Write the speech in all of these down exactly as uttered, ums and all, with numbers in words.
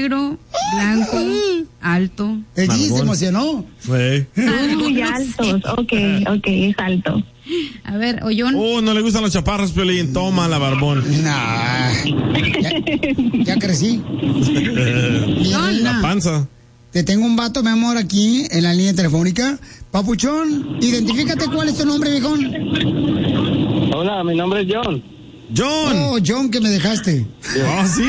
negro, blanco, alto. Ella se emocionó. Sí. Son muy altos. Ok, ok, es alto. A ver, Ollón. Oh, no le gustan los chaparros, Piolín. Toma la barbón. Nah. Ya, ya crecí. La panza. Te tengo un vato, mi amor, aquí en la línea telefónica. Papuchón, identifícate, ¿cuál es tu nombre, viejón? Hola, mi nombre es John. John. Oh, John, que me dejaste. ¿Ah, sí?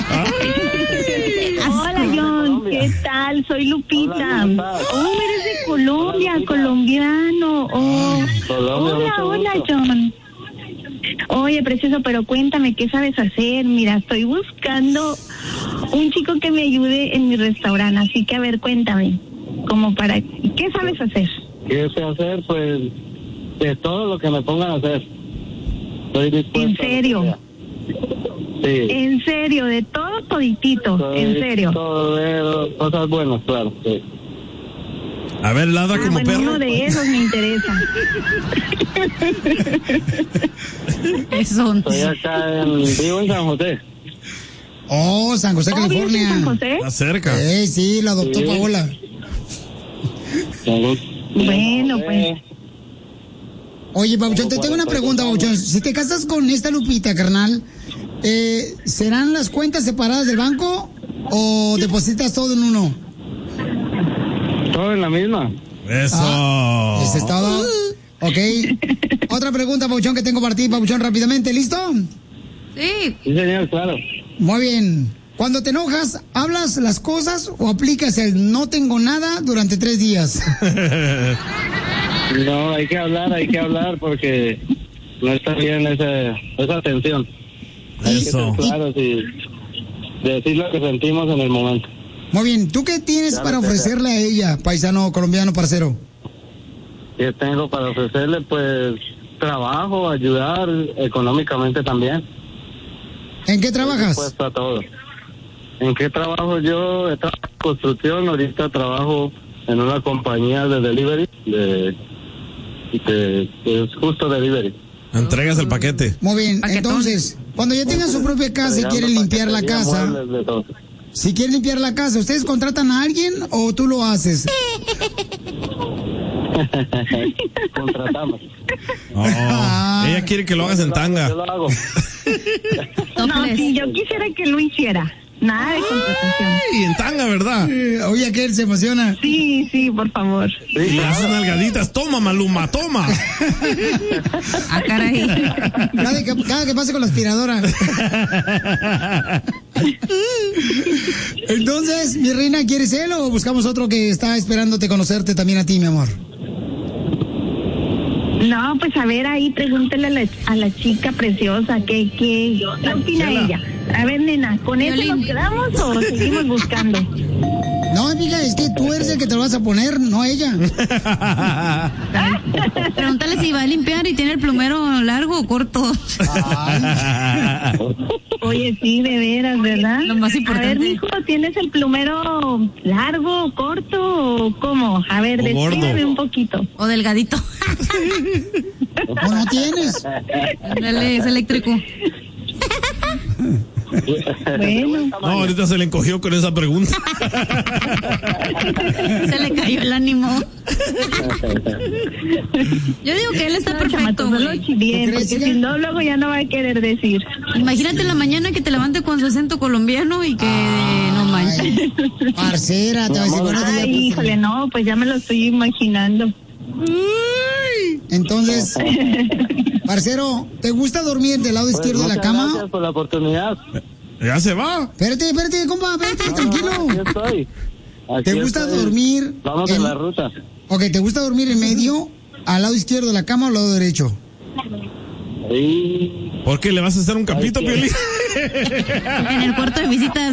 Hola, John, ¿qué tal? Soy Lupita. Hola, oh, eres de Colombia, hola, colombiano. Oh. Colombia, hola, hola, John. Oye, precioso, pero cuéntame, ¿qué sabes hacer? Mira, estoy buscando un chico que me ayude en mi restaurante, así que a ver, cuéntame, como para, ¿qué sabes hacer? ¿Qué sé hacer? Pues, de todo lo que me pongan a hacer. Estoy dispuesto. ¿En serio? Sí. En serio, de todo toditito, Estoy en serio. Todo de cosas buenas, claro, sí. A ver, ladra ah, como bueno, perro. Uno de esos me interesa. Eso. Estoy acá en, vivo en San José. Oh, San José, ¿Oh, California. vives en San José? Está cerca. Eh, sí, la adoptó Sí. Paola. Bueno, pues. Oye, Pabuchón, te tengo una pregunta, Pabuchón. Si te casas con esta Lupita, carnal, eh, ¿serán las cuentas separadas del banco o depositas todo en uno? Todo en la misma. Eso. Ah, ese es todo. Ok. Otra pregunta, Pabuchón, que tengo para ti, Pabuchón, rápidamente. ¿Listo? Sí. Sí, señor, claro. Muy bien. Cuando te enojas, ¿hablas las cosas o aplicas el no tengo nada durante tres días? No, hay que hablar, hay que hablar porque no está bien esa, esa tensión. Hay Eso. que ser claros y decir lo que sentimos en el momento. Muy bien. ¿Tú qué tienes Claro, para claro. ofrecerle a ella, paisano colombiano parcero? ¿Qué tengo para ofrecerle? Pues trabajo, ayudar económicamente también. ¿En qué trabajas? Estoy dispuesto a todo. ¿En qué trabajo yo? He trabajado en construcción, ahorita trabajo en una compañía de delivery, de, de, de es justo delivery. Entregas el paquete. Muy bien. Paquetón. Entonces, cuando ya tengan su propia casa y quieren limpiar la casa, Muebles, de todo. si quieren limpiar la casa, ¿ustedes contratan a alguien o tú lo haces? Contratamos. Oh, ella quiere que lo hagas en tanga. Yo lo hago. No, si yo quisiera que lo hiciera. Nada de contratación. Y en tanga, ¿verdad? Eh, Oye, que él se emociona. Sí, sí, por favor. Sí, Le claro. haces nalgaditas. Toma, Maluma, toma. Ah, caray. Cada que, cada que pase con la aspiradora. Entonces, mi reina, ¿quieres él o buscamos otro que está esperándote conocerte también a ti, mi amor? No, pues a ver, ahí pregúntale a la, a la chica preciosa, ¿qué, qué, qué opina ella? A ver, nena, ¿con eso Violín. nos quedamos o seguimos buscando? No, amiga, es que tú eres el que te lo vas a poner, no ella. Pregúntale si va a limpiar y tiene el plumero largo o corto. Ay, Oye, sí, de veras, ¿verdad? Lo más A ver, importante. mijo, ¿tienes el plumero largo, corto o cómo? A ver, O descríbeme gordo. un poquito. O delgadito. ¿o no tienes? Ándale, es eléctrico. Bueno, No, ahorita se le encogió con esa pregunta. Se le cayó el ánimo. Yo digo que él está no, perfecto, chamatos, no lo güey. chivien, ¿Tú crees, porque hija? si no, luego ya no va a querer decir. Imagínate en la mañana que te levante con su acento colombiano y que no manches. Ay, parcera, te voy a decir buenos días. Ay, híjole, no, pues ya me lo estoy imaginando. Entonces, parcero, ¿te gusta dormir del lado Pues, izquierdo de la muchas cama? Gracias por la oportunidad. Ya se va. Espérate, espérate, compa, espérate, tranquilo. Aquí estoy. Aquí ¿Te gusta estoy. dormir Vamos en- en la ruta. Ok, ¿te gusta dormir en medio, al lado izquierdo de la cama o al lado derecho? Ahí. ¿Por qué le vas a hacer un campito, Ay, Piolín? En el cuarto de visitas.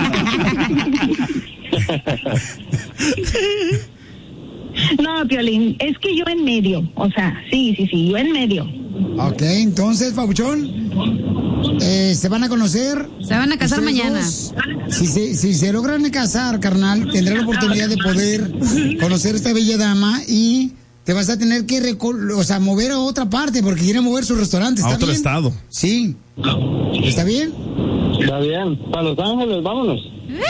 No, Piolín, es que yo en medio, o sea, sí, sí, sí, yo en medio. Ok, entonces, Pabuchón, eh, se van a conocer. Se van a casar ustedes mañana. dos. Si se, si se logran casar, carnal, tendrán la oportunidad de poder conocer a esta bella dama y te vas a tener que, reco- o sea, mover a otra parte porque quiere mover su restaurante. A ¿Está otro bien? estado. Sí. ¿Está bien? Está bien. Para Los Ángeles, vámonos.